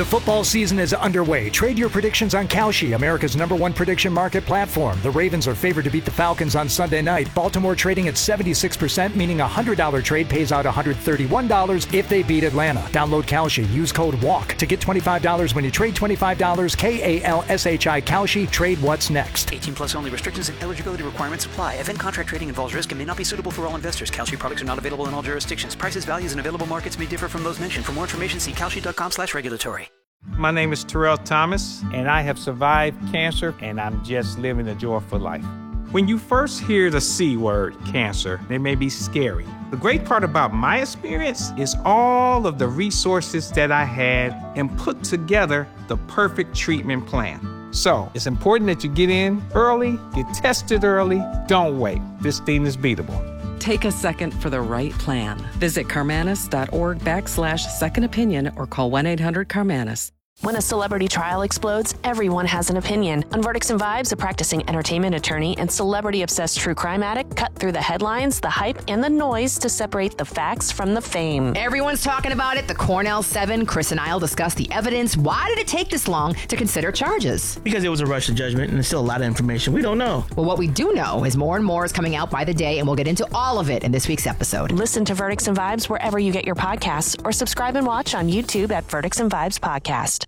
The football season is underway. Trade your predictions on Kalshi, America's #1 prediction market platform. The Ravens are favored to beat the Falcons on Sunday night. Baltimore trading at 76%, meaning a $100 trade pays out $131 if they beat Atlanta. Download Kalshi. Use code WALK to get $25 when you trade $25. KALSHI Kalshi. Trade what's next. 18 plus only. Restrictions and eligibility requirements apply. Event contract trading involves risk and may not be suitable for all investors. Kalshi products are not available in all jurisdictions. Prices, values, and available markets may differ from those mentioned. For more information, see kalshi.com/regulatory. My name is Terrell Thomas, and I have survived cancer, and I'm just living a joyful life. When you first hear the C word, cancer, it may be scary. The great part about my experience is all of the resources that I had and put together the perfect treatment plan. So it's important that you get in early, get tested early. Don't wait. This thing is beatable. Take a second for the right plan. Visit Carmanis.org/second opinion or call 1-800-CARMANIS. When a celebrity trial explodes, everyone has an opinion. On Verdicts and Vibes, a practicing entertainment attorney and celebrity-obsessed true crime addict cut through the headlines, the hype, and the noise to separate the facts from the fame. Everyone's talking about it. The Cornell 7, Chris and I'll discuss the evidence. Why did it take this long to consider charges? Because it was a rush to judgment, and there's still a lot of information we don't know. Well, what we do know is more and more is coming out by the day, and we'll get into all of it in this week's episode. Listen to Verdicts and Vibes wherever you get your podcasts, or subscribe and watch on YouTube at Verdicts and Vibes Podcast.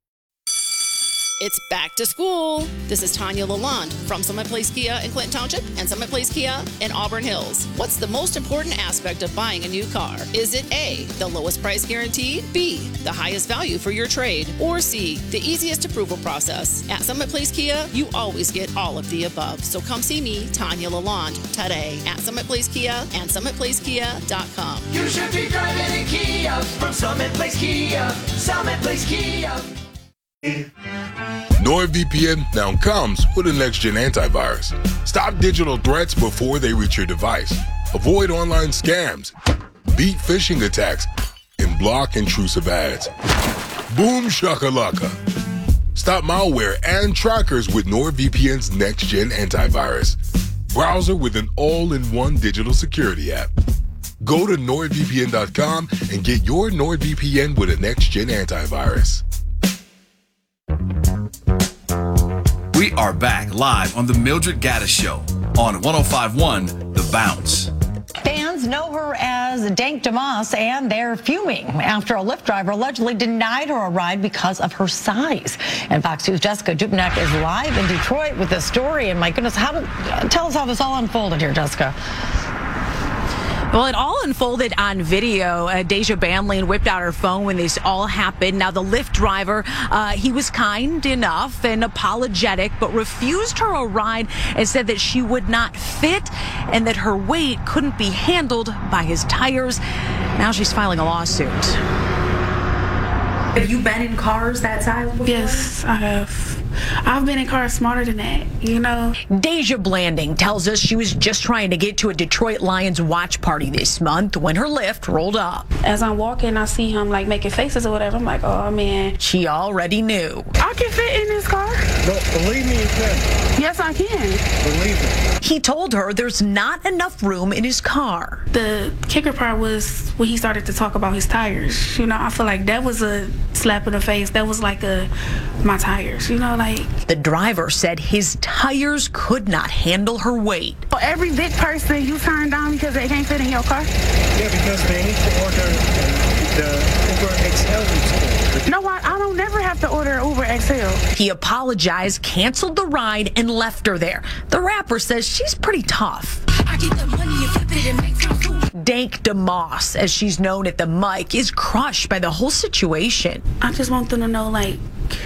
It's back to school. This is Tanya Lalonde from Summit Place Kia in Clinton Township and Summit Place Kia in Auburn Hills. What's the most important aspect of buying a new car? Is it A, the lowest price guaranteed, B, the highest value for your trade, or C, the easiest approval process? At Summit Place Kia, you always get all of the above. So come see me, Tanya Lalonde, today at Summit Place Kia and SummitPlaceKia.com. You should be driving a Kia from Summit Place Kia. Summit Place Kia. NordVPN now comes with a next-gen antivirus. Stop digital threats before they reach your device. Avoid online scams, beat phishing attacks, and block intrusive ads. Boom shakalaka. Stop malware and trackers with NordVPN's next-gen antivirus. Browser with an all-in-one digital security app. Go to NordVPN.com and get your NordVPN with a next-gen antivirus. We are back live on the Mildred Gaddis Show on 105.1 The Bounce. Fans know her as Dank DeMoss, and they're fuming after a Lyft driver allegedly denied her a ride because of her size. And Fox News' Jessica Dupnack is live in Detroit with the story. And my goodness, tell us how this all unfolded here, Jessica. Well, it all unfolded on video. Deja Banlane whipped out her phone when this all happened. Now, the Lyft driver, he was kind enough and apologetic, but refused her a ride and said that she would not fit and that her weight couldn't be handled by his tires. Now she's filing a lawsuit. Have you been in cars that size before? Yes, I have. I've been in cars smarter than that, you know. Deja Blanding tells us she was just trying to get to a Detroit Lions watch party this month when her Lyft rolled up. As I'm walking, I see him like making faces or whatever. I'm like, oh man. She already knew. I can fit in this car. No, believe me, you can. Yes, I can. Believe me. He told her there's not enough room in his car. The kicker part was when he started to talk about his tires. You know, I feel like that was a slap in the face. That was like my tires, you know, like. The driver said his tires could not handle her weight. For every big person you turn down because they can't fit in your car? Yeah, because they need to order the Uber XL. You know what? I don't never have to order Uber XL. He apologized, canceled the ride, and left her there. The rapper says she's pretty tough. I get the money and flip it and make some food. Dank DeMoss, as she's known at the mic, is crushed by the whole situation. I just want them to know, like,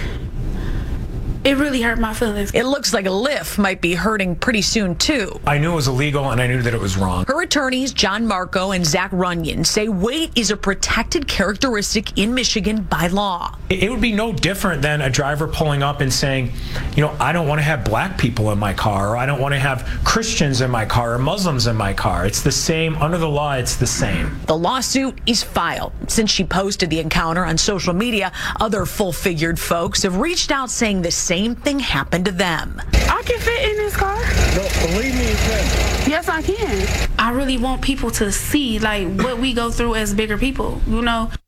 it really hurt my feelings. It looks like a Lyft might be hurting pretty soon, too. I knew it was illegal, and I knew that it was wrong. Her attorneys, John Marco and Zach Runyon, say weight is a protected characteristic in Michigan by law. It would be no different than a driver pulling up and saying, you know, I don't want to have black people in my car, or I don't want to have Christians in my car, or Muslims in my car. It's the same. Under the law, it's the same. The lawsuit is filed. Since she posted the encounter on social media, other full-figured folks have reached out saying the same thing happened to them. I can fit in this car. No, believe me, you can. Yes, I can. I really want people to see, like, what we go through as bigger people, you know.